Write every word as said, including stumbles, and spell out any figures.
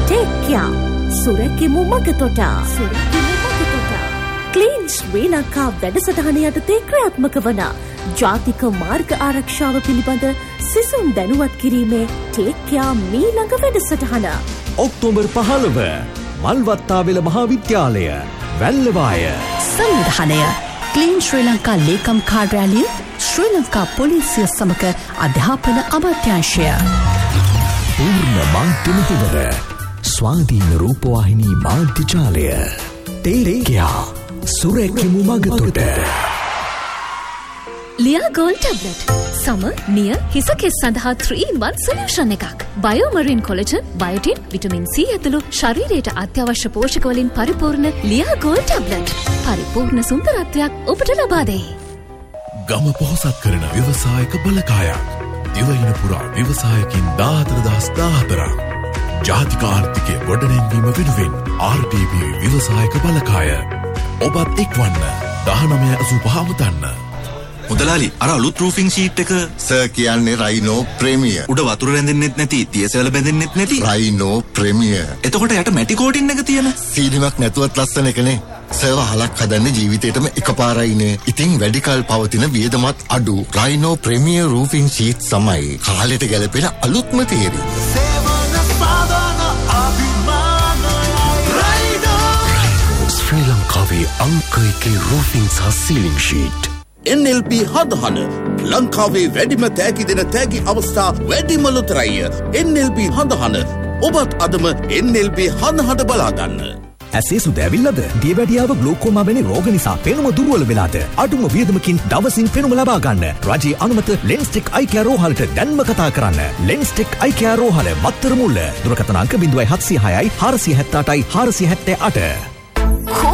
Take care. සුරැකෙමු මගතොට. සුරැකෙමු මගතොට. Clean ශ්‍රී ලංකා වැඩසටහන යටතේ ක්‍රියාත්මක වන ජාතික මාර්ග ආරක්ෂාව පිළිබඳ සිසුන් දැනුවත් කිරීමේ Take Care මීළඟ වැඩසටහන. ඔක්තෝබර් පහළොව මල්වත්තාවෙල මහාවිද්‍යාලය වැල්ලවාය. සංවිධානය ක්ලීන් ශ්‍රී ලංකා ලේකම් කාර්යාලය ශ්‍රී ලංකා පොලිසිය සමග අධ්‍යාපන අමාත්‍යාංශය. පූර්ණ මාධ්‍ය මෙහෙවර ස්වාධීන රූපවාහිනී මාධ්‍ය ජාලය. Take Care සුරැකෙමු මගතොට. ලියා ගෝල්ඩ් ටැබ්ලට් සම නිය හිස කෙස් සඳහා three in one සොලියුෂන් එකක්. බයෝමරින් කොලජන්, බයොටින්, විටමින් C ඇතුළු ශරීරයට අත්‍යවශ්‍ය පෝෂක වලින් පරිපූර්ණ ලියා ගෝල්ඩ් ටැබ්ලට් පරිපූර්ණ සුන්දරත්වයක් ඔබට ලබා දෙයි. ගම පොහොසත් කරන ව්‍යවසායක බලකායක්. දිවයින පුරා ව්‍යවසායකින් දාහතර දහස් දාහතරක්. ජාතික ආර්ථිකය ගොඩනැංවීම වෙනුවෙන් ආර් ටී බී ව්‍යවසායක බලකාය. ඔබත් එක්වන්න දහනවය අසූ පහ මුදන්න. මුදලාලි අර අලුත් රූෆින් ෂීට් එක සර් කියන්නේ රයිනෝ ප්‍රීමියර්. උඩ වතුර රැඳෙන්නෙත් නැති, තියසැල බැඳෙන්නෙත් නැති රයිනෝ ප්‍රීමියර්. එතකොට යට මැටි කෝටින් එක තියෙන සීලිමක් නැතුවත් ලස්සන එකනේ. සර්ව හලක් හදන්න ජීවිතේටම එකපාරයිනේ. ඉතින් වැඩි කල් පවතින වියදමත් අඩු රයිනෝ ප්‍රීමියර් රූෆින් ෂීට් සමයි කාලෙට ගැලපෙන අලුත්ම තේරි. ශ්‍රී ලංකාවේ අංක එකේ රූෆින් සහ සීලිං ෂීට්. එන් එල් පී හදහන ලංකාවේ වැඩිම තෑගි දෙන තෑගි අවස්ථා වැඩිම ලොතරැය. එන් එල් පී හදහන ඔබත් අදම එන් එල් පී හදහට බලාගන්න. ඇසේ සුදැවිල්ලද දියවැඩියාව ග්ලෝකෝමා වැනි රෝග නිසා පෙනුම දුර්වල වෙලාද අඩුම වියදමකින් දවසින් පෙනුම ලබා ගන්න රජයේ අනුමත ලෙන්ස්ටෙක් අයි කෙයාර් රෝහලට දැන්ම කතා කරන්න. ලෙන්ස්ටෙක් අයි කෙයාර් රෝහල මත්තර මුල්ල දුරකථන අංක zero seven zero six හයයි four seven seven අටයි four seven seven අට.